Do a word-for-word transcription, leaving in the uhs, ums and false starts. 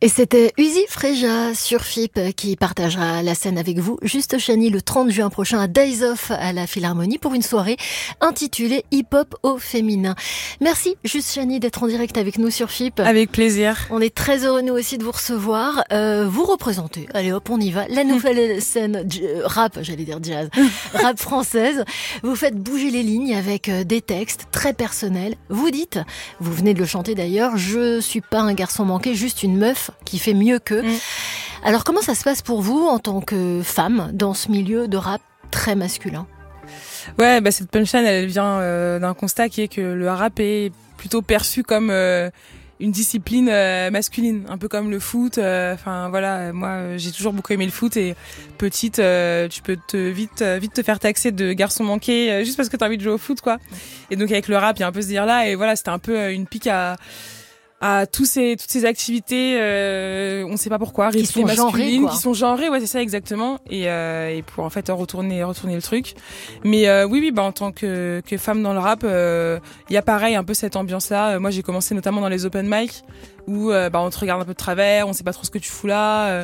Et c'était Uzi Freja sur F I P qui partagera la scène avec vous, Juste Chani, le trente juin prochain à Days Off à la Philharmonie pour une soirée intitulée Hip-Hop au féminin. Merci Juste Chani d'être en direct avec nous sur F I P. Avec plaisir. On est très heureux nous aussi de vous recevoir. Euh, vous représentez, allez hop on y va, la nouvelle scène j- rap, j'allais dire jazz, rap française. Vous faites bouger les lignes avec des textes très personnels. Vous dites, vous venez de le chanter d'ailleurs, je suis pas un garçon manqué, juste une meuf qui fait mieux qu'eux. Mm. Alors comment ça se passe pour vous en tant que femme dans ce milieu de rap très masculin ? Ouais, bah cette punchline elle vient euh, d'un constat qui est que le rap est plutôt perçu comme euh, une discipline euh, masculine, un peu comme le foot. Enfin euh, voilà, moi euh, j'ai toujours beaucoup aimé le foot et petite, euh, tu peux te vite euh, vite te faire taxer de garçon manqué euh, juste parce que t'as envie de jouer au foot quoi. Et donc avec le rap il y a un peu ce délire là et voilà c'était un peu euh, une pique à à tous ces toutes ces activités euh, on sait pas pourquoi qui sont masculines genrées, qui sont genrées ouais c'est ça exactement et euh, et pour en fait retourner retourner le truc mais euh, oui oui bah en tant que que femme dans le rap il euh, y a pareil un peu cette ambiance là. Moi j'ai commencé notamment dans les open mic où euh, bah on te regarde un peu de travers, on sait pas trop ce que tu fous là euh,